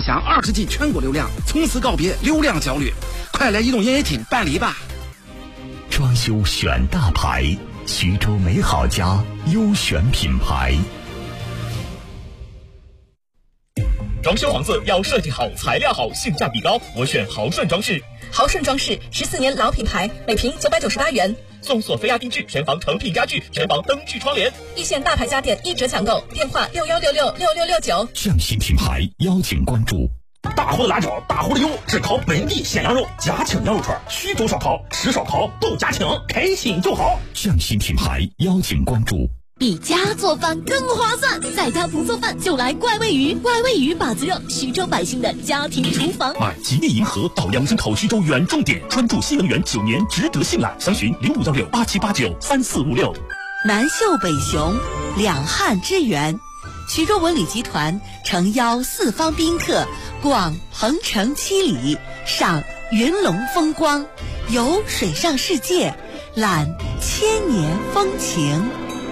享20G 全国流量，从此告别流量焦虑。快来移动营业厅办理吧。 装修选大牌，徐州美好家优选品牌。 装修房子要设计好、材料好、性价比高，我选豪顺装饰。 豪顺装饰14年老品牌，每平998元， 送索菲亚定制，全房成品家具，全房灯具窗帘。 一线大牌家电1折抢购，电话61666669。 匠心品牌邀请关注。 大户的辣椒，大户的油，只烤本地鲜羊肉，家庭羊肉串，徐州烧烤，吃烧烤都家庭，开心就好。 匠心品牌邀请关注。 比家做饭更划算，在家不做饭就来怪味鱼，怪味鱼把子肉，徐州百姓的家庭厨房。 买吉利银河到杨森口徐州远重点，专注新能源9年，值得信赖。详询051687893456。 南秀北雄，两汉之源。徐州文旅集团诚邀4方宾客逛鹏城7里，赏云龙风光，游水上世界，览千年风情。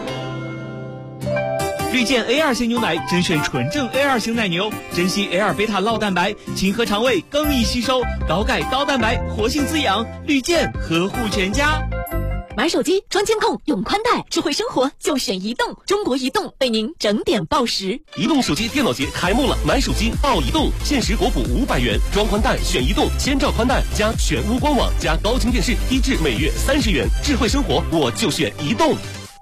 绿箭 A2 型牛奶甄选纯正 A2 型奶牛，珍稀 A2 贝塔酪蛋白，亲和肠胃，更易吸收，高钙高蛋白，活性滋养。绿箭呵护全家。 买手机装监控，用宽带，智慧生活就选移动。中国移动为您整点报时。 移动手机电脑节开幕了，买手机报移动，限时国补500元，装宽带选移动，千兆宽带加全屋官网加高清电视，低至每月30元。智慧生活我就选移动。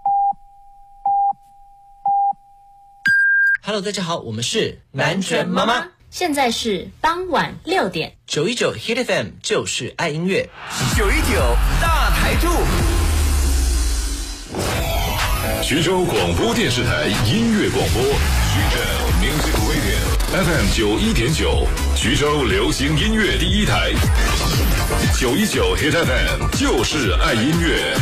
Hello， 大家好，我们是南拳妈妈。 现在是傍晚6点。 919 Hit FM 就是爱音乐。 919大台柱。 徐州广播电视台音乐广播，徐州 Music Radio FM 91.9，徐州流行音乐第一台。919 Hit FM 就是爱音乐。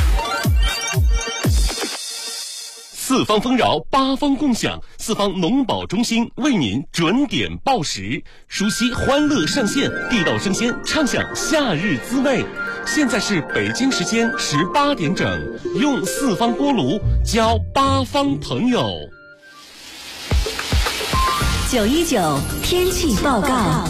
4方丰饶，8方共享，4方农保中心为您准点报时，熟悉欢乐上线，地道生鲜，畅享夏日滋味。现在是北京时间18点整，用4方锅炉交8方朋友。 919天气报告。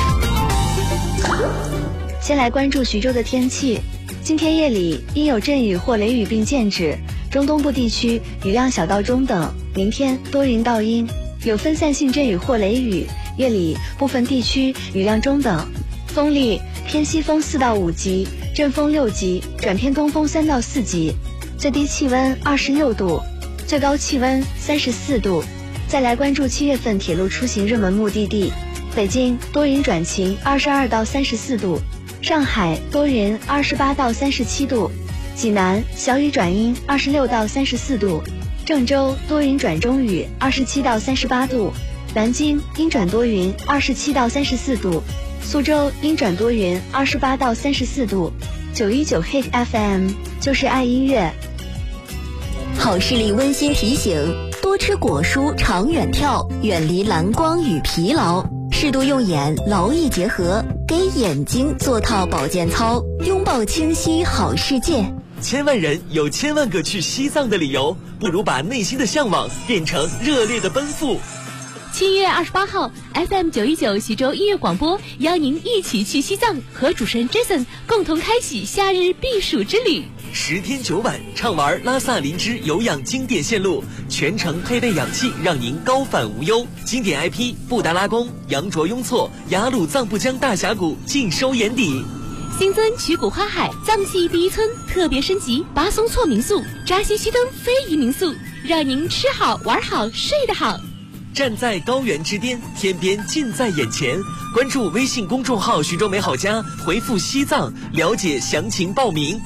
先来关注徐州的天气，今天夜里阴有阵雨或雷雨并见指。中东部地区雨量小到中等，明天多云到阴，有分散性阵雨或雷雨，夜里部分地区雨量中等，风力偏西风4到5级，阵风6级，转偏东风3到4级，最低气温26度，最高气温34度。再来关注7月份铁路出行热门目的地，北京多云转晴22到34度，上海多云28到37度，济南小雨转阴26到34度，郑州多云转中雨27到38度，南京阴转多云27到34度，苏州阴转多云28到34度。919 Hit FM 就是爱音乐。 好视力温馨提醒：多吃果蔬，长远眺，远离蓝光与疲劳，适度用眼，劳逸结合，给眼睛做套保健操，拥抱清晰好世界。 千万人有千万个去西藏的理由，不如把内心的向往变成热烈的奔赴。 7月28号 FM 919徐州音乐广播邀您一起去西藏，和主持人 Jason 共同开启夏日避暑之旅。 10天9晚畅玩拉萨林芝有氧经典线路，全程配备氧气，让您高反无忧。经典 IP 布达拉宫、羊卓雍措、雅鲁藏布江大峡谷尽收眼底。 新增曲谷花海藏戏第一村特别升级巴松措民宿、扎西须登非遗民宿，让您吃好玩好睡得好。 站在高原之巅，天边近在眼前。关注微信公众号徐州美好家，回复西藏了解详情报名。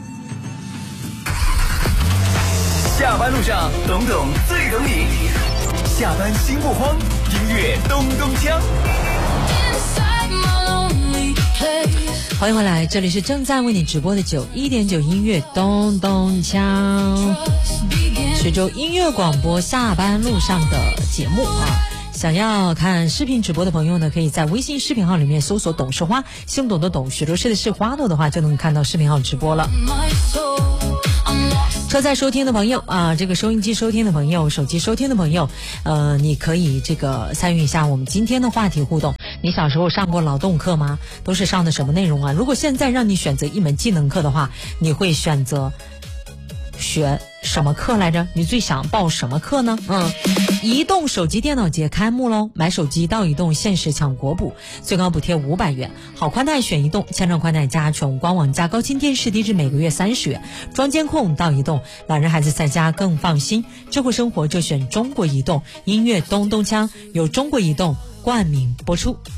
下班路上懂懂最懂你，下班心不慌，音乐咚咚锵。 欢迎回来，这里是正在为你直播的91.9音乐咚咚锵，徐州音乐广播下班路上的节目啊。想要看视频直播的朋友呢，可以在微信视频号里面搜索董事花，姓董的董，徐州市的市，花朵的话，就能看到视频号直播了。车载收听的朋友啊，这个收音机收听的朋友，手机收听的朋友，你可以这个参与一下我们今天的话题互动。 你小时候上过劳动课吗？都是上的什么内容啊？如果现在让你选择一门技能课的话，你会选择学什么课来着？你最想报什么课呢？移动手机电脑节开幕喽！买手机到移动限时抢国补，最高补贴500元。好宽带选移动，千兆宽带加全官网加高清电视低至每个月30元，装监控到移动，老人孩子在家更放心。智慧生活就选中国移动。音乐咚咚锵由中国移动冠名播出。